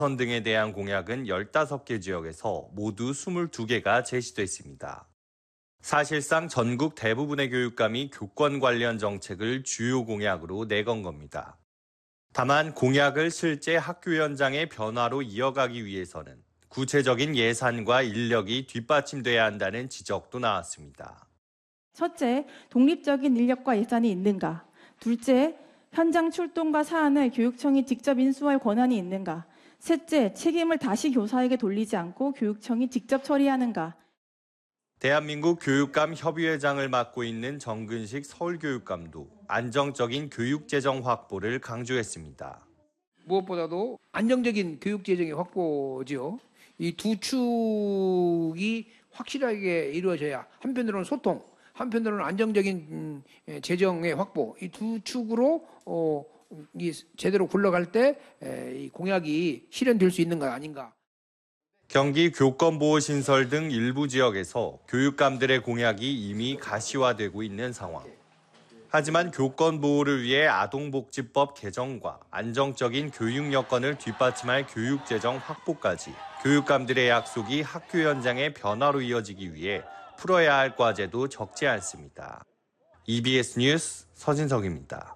등에 대한 공약은 15개 지역에서 모두 22개가 제시됐습니다. 사실상 전국 대부분의 교육감이 교권 관련 정책을 주요 공약으로 내건 겁니다. 다만 공약을 실제 학교 현장의 변화로 이어가기 위해서는 구체적인 예산과 인력이 뒷받침돼야 한다는 지적도 나왔습니다. 첫째, 독립적인 인력과 예산이 있는가? 둘째, 현장 출동과 사안을 교육청이 직접 인수할 권한이 있는가? 셋째, 책임을 다시 교사에게 돌리지 않고 교육청이 직접 처리하는가? 대한민국 교육감 협의회장을 맡고 있는 정근식 서울교육감도 안정적인 교육재정 확보를 강조했습니다. 무엇보다도 안정적인 교육재정의 확보지요. 이 두 축이 확실하게 이루어져야 한편으로는 소통, 한편으로는 안정적인 재정의 확보, 이 두 축으로 제대로 굴러갈 때 이 공약이 실현될 수 있는 것 아닌가. 경기 교권보호신설 등 일부 지역에서 교육감들의 공약이 이미 가시화되고 있는 상황. 하지만 교권보호를 위해 아동복지법 개정과 안정적인 교육 여건을 뒷받침할 교육재정 확보까지 교육감들의 약속이 학교 현장의 변화로 이어지기 위해 풀어야 할 과제도 적지 않습니다. EBS 뉴스 서진석입니다.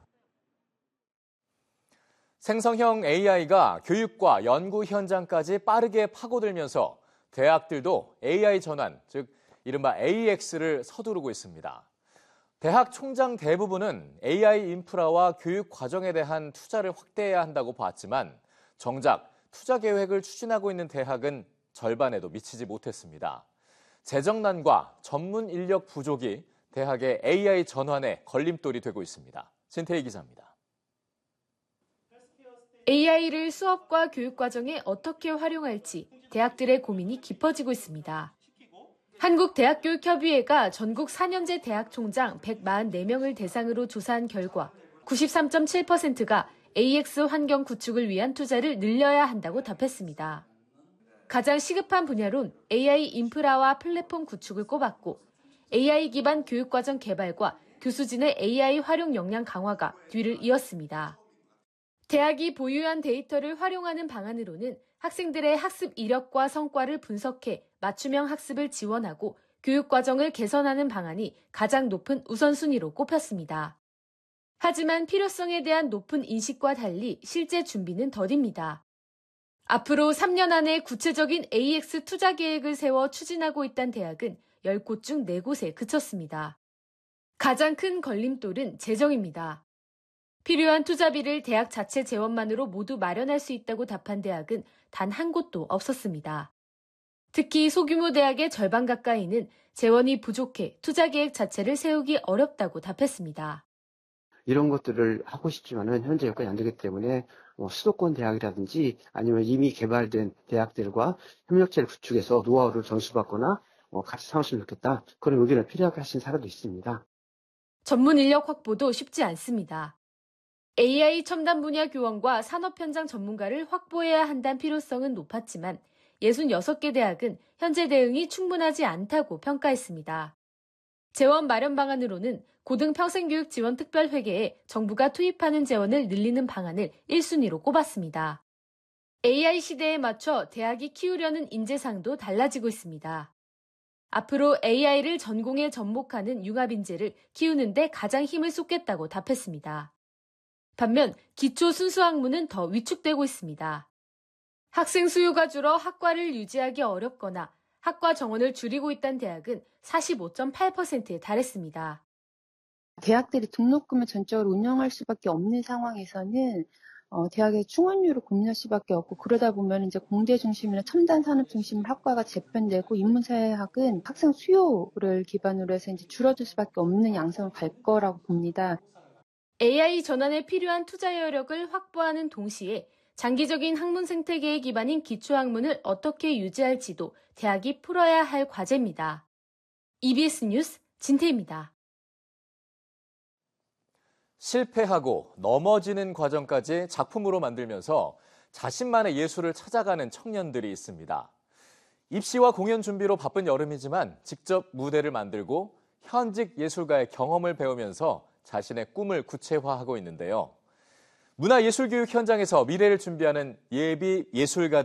생성형 AI가 교육과 연구 현장까지 빠르게 파고들면서 대학들도 AI 전환, 즉 이른바 AX를 서두르고 있습니다. 대학 총장 대부분은 AI 인프라와 교육 과정에 대한 투자를 확대해야 한다고 봤지만 정작 투자 계획을 추진하고 있는 대학은 절반에도 미치지 못했습니다. 재정난과 전문 인력 부족이 대학의 AI 전환에 걸림돌이 되고 있습니다. 진태희 기자입니다. AI를 수업과 교육 과정에 어떻게 활용할지 대학들의 고민이 깊어지고 있습니다. 한국대학교육협의회가 전국 4년제 대학 총장 144명을 대상으로 조사한 결과 93.7%가 AX 환경 구축을 위한 투자를 늘려야 한다고 답했습니다. 가장 시급한 분야론 AI 인프라와 플랫폼 구축을 꼽았고 AI 기반 교육과정 개발과 교수진의 AI 활용 역량 강화가 뒤를 이었습니다. 대학이 보유한 데이터를 활용하는 방안으로는 학생들의 학습 이력과 성과를 분석해 맞춤형 학습을 지원하고 교육과정을 개선하는 방안이 가장 높은 우선순위로 꼽혔습니다. 하지만 필요성에 대한 높은 인식과 달리 실제 준비는 더딥니다. 앞으로 3년 안에 구체적인 AX 투자 계획을 세워 추진하고 있다는 대학은 10곳 중 4곳에 그쳤습니다. 가장 큰 걸림돌은 재정입니다. 필요한 투자비를 대학 자체 재원만으로 모두 마련할 수 있다고 답한 대학은 단 한 곳도 없었습니다. 특히 소규모 대학의 절반 가까이는 재원이 부족해 투자 계획 자체를 세우기 어렵다고 답했습니다. 이런 것들을 하고 싶지만은 현재 여건이 안 되기 때문에 수도권 대학이라든지 아니면 이미 개발된 대학들과 협력체를 구축해서 노하우를 전수받거나 같이 사왔으면 좋겠다. 그런 의견을 필요하게 하신 사례도 있습니다. 전문 인력 확보도 쉽지 않습니다. AI 첨단 분야 교원과 산업 현장 전문가를 확보해야 한다는 필요성은 높았지만 66개 대학은 현재 대응이 충분하지 않다고 평가했습니다. 재원 마련 방안으로는 고등평생교육 지원 특별회계에 정부가 투입하는 재원을 늘리는 방안을 1순위로 꼽았습니다. AI 시대에 맞춰 대학이 키우려는 인재상도 달라지고 있습니다. 앞으로 AI를 전공에 접목하는 융합인재를 키우는 데 가장 힘을 쏟겠다고 답했습니다. 반면 기초 순수학문은 더 위축되고 있습니다. 학생 수요가 줄어 학과를 유지하기 어렵거나 학과 정원을 줄이고 있다는 대학은 45.8%에 달했습니다. 대학들이 등록금을 전적으로 운영할 수밖에 없는 상황에서는 대학의 충원료를 고민할 수밖에 없고 그러다 보면 이제 공대 중심이나 첨단 산업 중심 학과가 재편되고 인문사회학은 학생 수요를 기반으로 해서 이제 줄어들 수밖에 없는 양상을 갈 거라고 봅니다. AI 전환에 필요한 투자 여력을 확보하는 동시에 장기적인 학문 생태계의 기반인 기초학문을 어떻게 유지할지도 대학이 풀어야 할 과제입니다. EBS 뉴스 진태입니다. 실패하고 넘어지는 과정까지 작품으로 만들면서 자신만의 예술을 찾아가는 청년들이 있습니다. 입시와 공연 준비로 바쁜 여름이지만 직접 무대를 만들고 현직 예술가의 경험을 배우면서 자신의 꿈을 구체화하고 있는데요. 문화예술교육 현장에서 미래를 준비하는 예비 예술가